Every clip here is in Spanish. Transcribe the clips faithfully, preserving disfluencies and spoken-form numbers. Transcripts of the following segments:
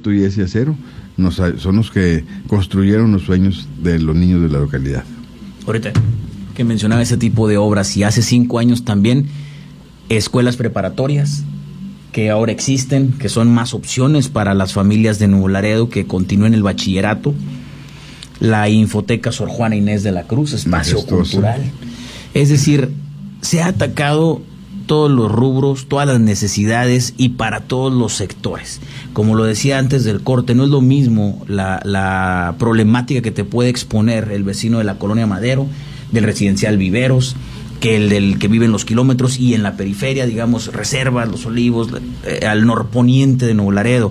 cemento y ese acero nos, son los que construyeron los sueños de los niños de la localidad. Ahorita que mencionaba ese tipo de obras, y hace cinco años también escuelas preparatorias que ahora existen, que son más opciones para las familias de Nuevo Laredo que continúen el bachillerato, la Infoteca Sor Juana Inés de la Cruz, espacio Majestuoso. Cultural. Es decir, se ha atacado todos los rubros, todas las necesidades y para todos los sectores. Como lo decía antes del corte, no es lo mismo la, la problemática que te puede exponer el vecino de la Colonia Madero, del residencial Viveros, que el del que vive en los kilómetros y en la periferia, digamos, Reserva, Los Olivos, eh, al norponiente de Nuevo Laredo.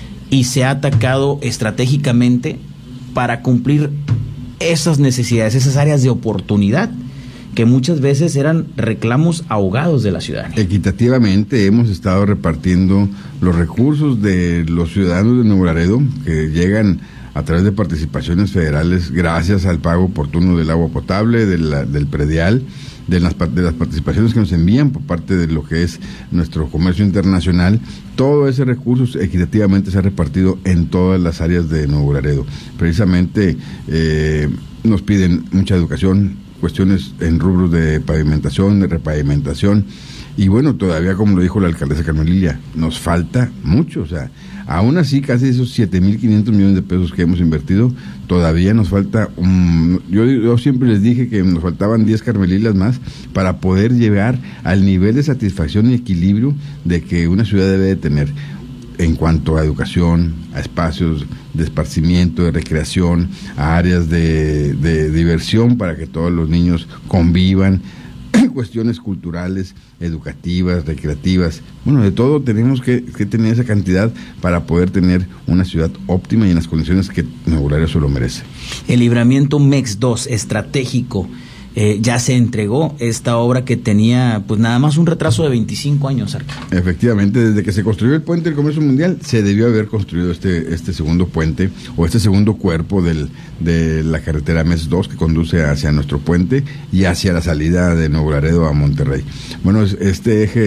Y se ha atacado estratégicamente para cumplir esas necesidades, esas áreas de oportunidad que muchas veces eran reclamos ahogados de la ciudadanía. Equitativamente hemos estado repartiendo los recursos de los ciudadanos de Nuevo Laredo que llegan a través de participaciones federales gracias al pago oportuno del agua potable, de la, del predial, de las, de las participaciones que nos envían por parte de lo que es nuestro comercio internacional. Todo ese recurso equitativamente se ha repartido en todas las áreas de Nuevo Laredo. Precisamente eh, nos piden mucha educación, cuestiones en rubros de pavimentación, de repavimentación, y bueno, todavía, como lo dijo la alcaldesa Carmen Lilia, nos falta mucho. O sea, aún así, casi esos siete mil quinientos millones de pesos que hemos invertido, todavía nos falta, um, yo, yo siempre les dije que nos faltaban diez Carmelilas más para poder llegar al nivel de satisfacción y equilibrio de que una ciudad debe de tener en cuanto a educación, a espacios de esparcimiento, de recreación, a áreas de, de diversión para que todos los niños convivan, cuestiones culturales, educativas, recreativas. Bueno, de todo tenemos que, que tener esa cantidad para poder tener una ciudad óptima y en las condiciones que Nuevo Laredo se lo merece. El libramiento M E X dos estratégico, eh, ya se entregó esta obra que tenía pues nada más un retraso de veinticinco años, Arqui. Efectivamente, desde que se construyó el puente del comercio mundial, se debió haber construido este este segundo puente o este segundo cuerpo del de la carretera M E X dos que conduce hacia nuestro puente y hacia la salida de Nuevo Laredo a Monterrey. Bueno, este eje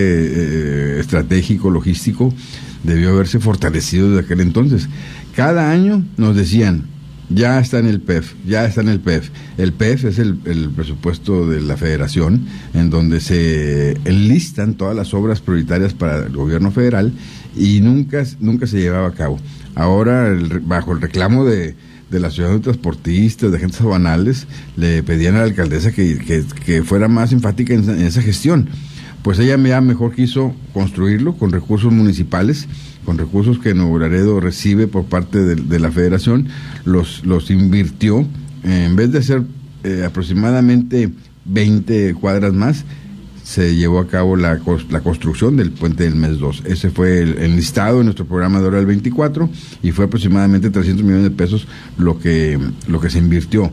eh, estratégico, logístico, debió haberse fortalecido desde aquel entonces. Cada año nos decían, ya está en el P E F, ya está en el P E F. El P E F es el, el presupuesto de la federación, en donde se enlistan todas las obras prioritarias para el gobierno federal y nunca, nunca se llevaba a cabo. Ahora, el, bajo el reclamo de, de la asociación de transportistas, de agentes aduanales, le pedían a la alcaldesa que, que, que fuera más enfática en, en esa gestión. Pues ella ya mejor quiso construirlo con recursos municipales, con recursos que Nuevo Laredo recibe por parte de, de la federación, los, los invirtió, eh, en vez de hacer eh, aproximadamente veinte cuadras más, se llevó a cabo la, la construcción del puente del M E X dos. Ese fue el, el listado en nuestro programa de Hora del veinticuatro y fue aproximadamente trescientos millones de pesos lo que, lo que se invirtió.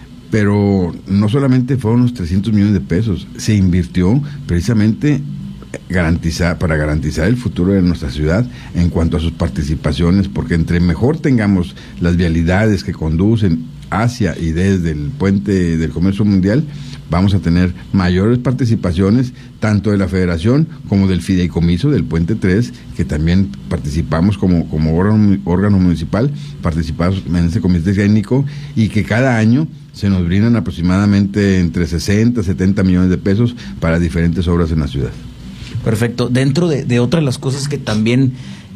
Pero no solamente fueron los trescientos millones de pesos, se invirtió precisamente garantizar, para garantizar el futuro de nuestra ciudad en cuanto a sus participaciones, porque entre mejor tengamos las vialidades que conducen hacia y desde el puente del comercio mundial, vamos a tener mayores participaciones tanto de la federación como del fideicomiso del puente tres, que también participamos como, como órgano, órgano municipal, participamos en ese comité técnico y que cada año se nos brindan aproximadamente entre sesenta y setenta millones de pesos para diferentes obras en la ciudad. Perfecto. Dentro de, de otras de las cosas que también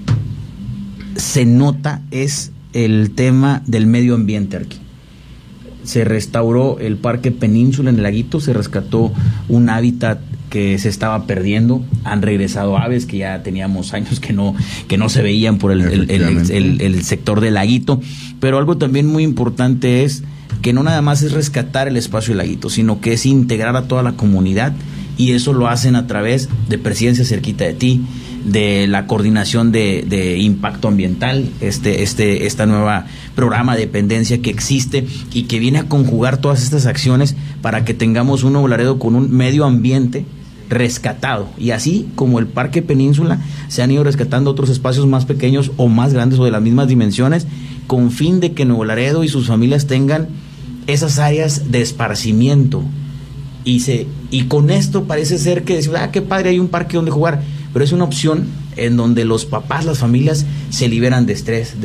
se nota es el tema del medio ambiente aquí. Se restauró el Parque Península en el Laguito, se rescató un hábitat que se estaba perdiendo, han regresado aves que ya teníamos años que no que no se veían por el, el, el, el, el sector del Laguito, pero algo también muy importante es que no nada más es rescatar el espacio del Laguito, sino que es integrar a toda la comunidad, y eso lo hacen a través de Presidencia Cerquita de Ti, de la coordinación de, de impacto ambiental, este, este, esta nueva programa de dependencia que existe y que viene a conjugar todas estas acciones para que tengamos un Nuevo Laredo con un medio ambiente rescatado, y así como el Parque Península se han ido rescatando otros espacios más pequeños o más grandes o de las mismas dimensiones, con fin de que Nuevo Laredo y sus familias tengan esas áreas de esparcimiento. Y, se, y con esto parece ser que decimos, ah, qué padre, hay un parque donde jugar, pero es una opción en donde los papás, las familias se liberan de estrés,